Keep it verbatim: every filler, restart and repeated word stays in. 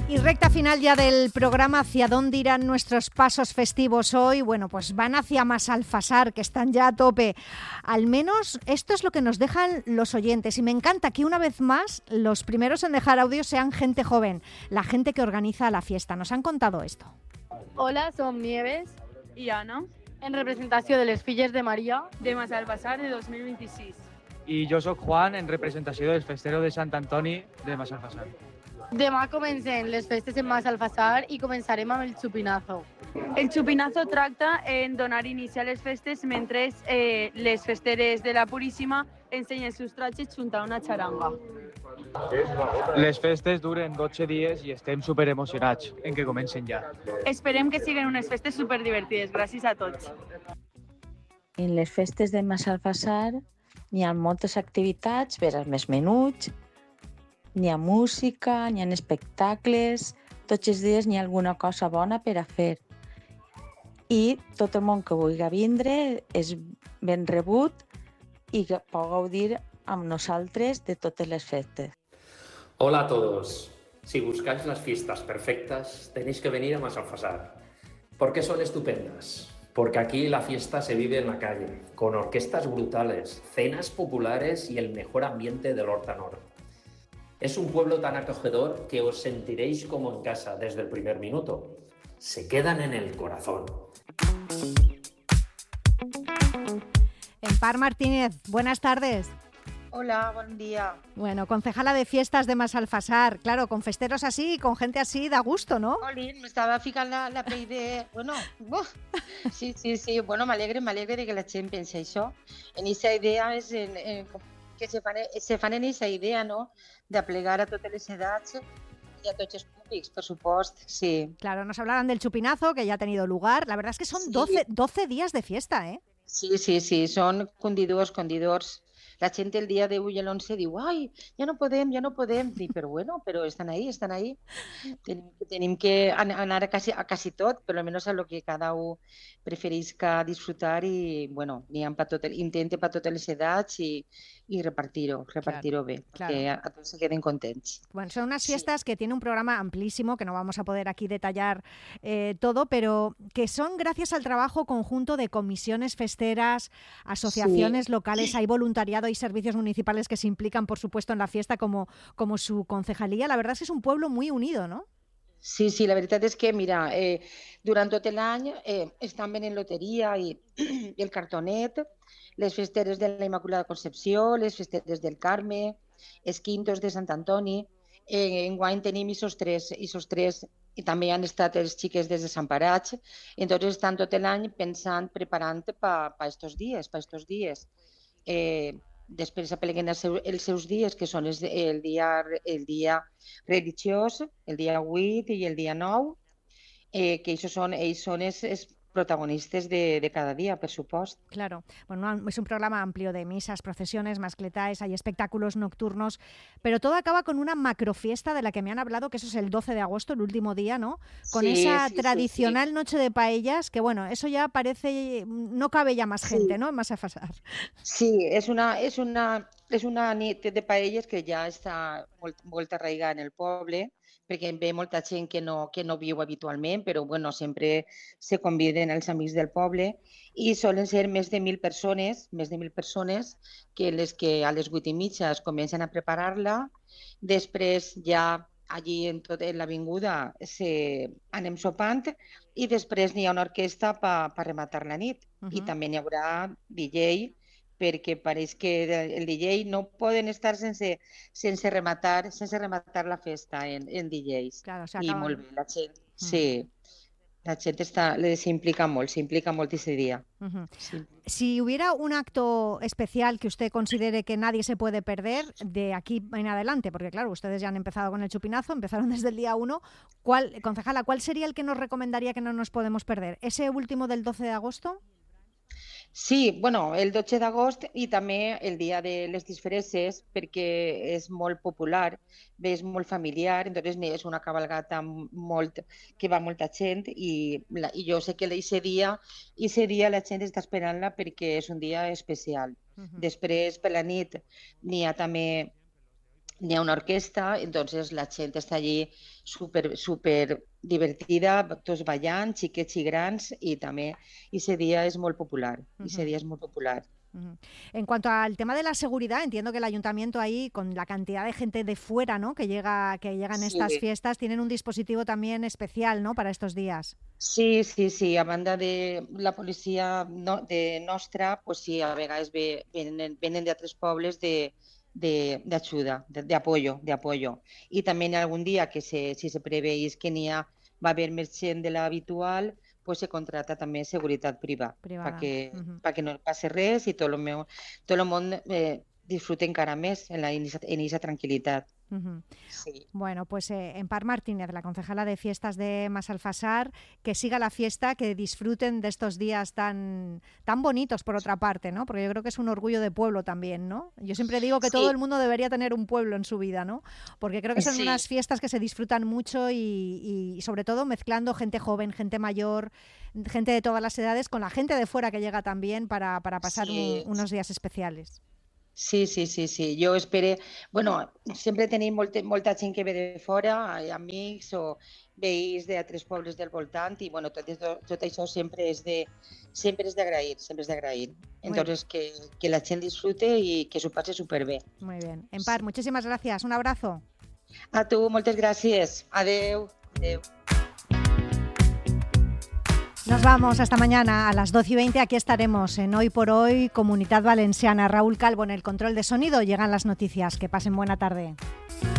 Y recta final ya del programa, ¿hacia dónde irán nuestros pasos festivos hoy? Bueno, pues van hacia Massalfassar, que están ya a tope. Al menos esto es lo que nos dejan los oyentes. Y me encanta que una vez más los primeros en dejar audio sean gente joven, la gente que organiza la fiesta. Nos han contado esto. Hola, som Nieves i Anna, en representació de les filles de Maria de Massalfassar de dos mil vint-i-sis. I jo sóc Juan, en representació del festero de Sant Antoni de Massalfassar. Demà comencem les festes en Massalfassar i començarem amb el Chupinazo. El Chupinazo tracta en donar inici a les festes mentre eh, les festeres de la Puríssima ensenyen els seus tratges junt a una xaranga. Les festes duren dotze dies i estem superemocionats en que comencen ja. Esperem que siguin unes festes superdivertides. Gràcies a tots. En les festes de Massalfassar n'hi ha moltes activitats per als més menuts. N'hi ha música, n'hi ha espectacles, tots els dies n'hi ha alguna cosa bona per a fer. I tot el món que vulgui vindre és ben rebut i que pot gaudir amb nosaltres de totes les festes. Hola a todos. Si buscáis las fiestas perfectas, tenéis que venir a Massalfassar. ¿Por qué son estupendas? Porque aquí la fiesta se vive en la calle, con orquestas brutales, cenas populares y el mejor ambiente del Horta Nord. Es un pueblo tan acogedor que os sentiréis como en casa desde el primer minuto. Se quedan en el corazón. Empar Martínez, buenas tardes. Hola, buen día. Bueno, concejala de fiestas de Massalfassar, claro, con festeros así, con gente así, da gusto, ¿no? Olín, me estaba ficant la, la pell de... Bueno, uf. sí, sí, sí, bueno, m'alegre, m'alegre de que la gent pensi això. En aquesta idea és en, en, que se fan, se fan en aquesta idea, no?, d'aplegar a totes les edats y a tots els públics, por supuesto, sí. Claro, nos hablaban del Chupinazo, que ya ha tenido lugar. La verdad es que son Sí. doce, doce días de fiesta, ¿eh? Sí, sí, sí, són condidors, condidors. La gent el dia deu i l'onze diu, ai, ja no podem, ja no podem. Dic, però bueno, però estan ahí, estan ahí. Tenim, tenim que an- anar a quasi, a quasi tot, però almenys a lo que cada un preferisca disfrutar i, bueno, n'hi ha per tot, el- intente per totes les edats i, i repartir-ho, repartir-ho bé, claro. perquè a, a tots se queden contents. Bueno, son unas Sí. fiestas que tienen un programa amplísimo, que no vamos a poder aquí detallar eh, todo, pero que son gracias al trabajo conjunto de comisiones festeras, asociaciones locales, hay voluntariado, hay servicios municipales que se implican, por supuesto, en la fiesta, como, como su concejalía. La verdad es que es un pueblo muy unido, ¿no? Sí, sí, la veritat és que, mira, eh, durant tot l'any eh, estan venent loteria i, i el cartonet, les festeres de la Immaculada Concepció, les festeres del Carme, els quintos de Sant Antoni. Eh, enguany tenim isos tres, isos tres, i també han estat els xiques des de Sant Parats. Entonces estan tot l'any pensant, preparant per pa estos dies, per estos dies. Eh, després apleguen els seus, els seus dies, que són els, el, dia, el dia religiós, el dia vuit i el dia nou, eh, que ells són, ells són els, els protagonistes de, de cada dia, per supost. Claro, bueno, es un programa amplio de misas, procesiones, mascletaes, hay espectáculos nocturnos, pero todo acaba con una macrofiesta de la que me han hablado, que eso es el doce de agosto, el último día, ¿no? Con Sí, esa sí, sí, tradicional noche de paellas, que bueno, eso ya parece, no cabe ya más gente, Sí. ¿no? En Massalfassar. Sí, és una, és una, és una nit de paelles que ja està molt, molt arraigada en el poble, perquè ve molta gent que no, que no viu habitualment, però bueno, sempre se conviden els amics del poble i solen ser més de mil persones, més de mil persones, que les que a les vuit i mitja es comencen a preparar-la, després ja allí en tot en l'avinguda se, anem sopant i després n'hi ha una orquestra per pa rematar la nit. Uh -huh. I també n'hi haurà D J, perquè pareix que el D J no poden estar sense, sense, rematar, sense rematar la festa en, en D Js. Claro, o sea, I acaban... molt bé, la gent, uh -huh. sí, la gent està, s'implica molt, s'implica molt aquest dia. Uh -huh. Sí. Si hubiera un acto especial que usted considere que nadie se puede perder de aquí en adelante, porque claro, ustedes ya han empezado con el Chupinazo, empezaron desde el día uno, ¿cuál, concejala, cuál sería el que nos recomendaría que no nos podemos perder? ¿Ese último del doce de agosto? Sí, bueno, el dotze d'agost i també el dia de les disfresses, perquè és molt popular, bé, és molt familiar, entonces és una cabalgata molt, que va molta gent i, la, i jo sé que aquest dia, aquest dia la gent està esperant-la perquè és un dia especial. Uh -huh. Després, per la nit, n'hi ha també ni a una orquesta, entonces la gente está allí súper, súper divertida, tots ballant, xiquets i grans, i també ese día es molt popular, ese día es muy popular. En cuanto al tema de la seguridad, entiendo que el ayuntamiento ahí, con la cantidad de gente de fuera, ¿no?, que llega, que llegan Sí. estas fiestas, tienen un dispositivo también especial, ¿no?, para estos días. Sí, sí, sí, a banda de la policia no, de nostra, pues sí, a vegades ve, venen, venen de altres pobles de, de, de ajuda, de, de apoyo, de apoyo. Y también algún día que se, si se preveís que n'hi ha, va a haver més gent de l'habitual, pues se contrata també seguretat privada, Privada. perquè Ujú. pa que no passi res i tot el, meu, tot el món eh, disfrute encara més en la, en esa tranquil·litat. Ujú. Sí. Bueno, pues eh, Empar Martínez, la concejala de fiestas de Massalfassar, que siga la fiesta, que disfruten de estos días tan, tan bonitos, por otra parte, ¿no? Porque yo creo que es un orgullo de pueblo también, ¿no? Yo siempre digo que Sí. todo el mundo debería tener un pueblo en su vida, ¿no? Porque creo que son Sí. unas fiestas que se disfrutan mucho y, y sobre todo mezclando gente joven, gente mayor, gente de todas las edades, con la gente de fuera que llega también para, para pasar Sí. un, unos días especiales. Sí, sí, sí, sí. Jo espero... Bueno, sempre tenim molta, molta gent que ve de fora, amics o veïns d'altres pobles del voltant i bueno, tot, tot això sempre és de sempre és d'agrair, sempre és d'agrair. Entonces, que, que la gent disfrute i que s'ho passi superbé. Muy bien. Empar, muchísimas gracias. Un abrazo. A tu, moltes gràcies. Adeu. Adeu. Nos vamos hasta mañana a las doce y veinte. Aquí estaremos en Hoy por Hoy, Comunidad Valenciana. Raúl Calvo en el control de sonido. Llegan las noticias. Que pasen buena tarde.